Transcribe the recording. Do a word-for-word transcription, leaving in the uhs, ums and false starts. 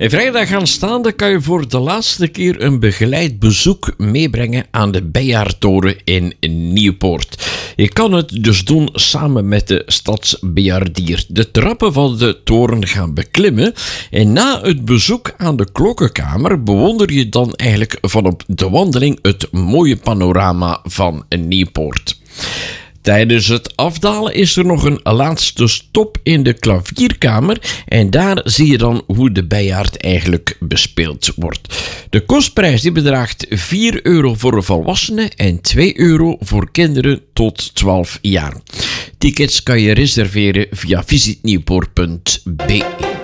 En vrijdag aanstaande kan je voor de laatste keer een begeleid bezoek meebrengen aan de Bijaardtoren in Nieuwpoort. Je kan het dus doen samen met de stadsbejaardier. De trappen van de toren gaan beklimmen en na het bezoek aan de klokkenkamer bewonder je dan eigenlijk vanop de wandeling het mooie panorama van Nieuwpoort. Tijdens het afdalen is er nog een laatste stop in de klavierkamer en daar zie je dan hoe de bijaard eigenlijk bespeeld wordt. De kostprijs die bedraagt vier euro voor volwassenen en twee euro voor kinderen tot twaalf jaar. Tickets kan je reserveren via visitnieuwpoort punt be.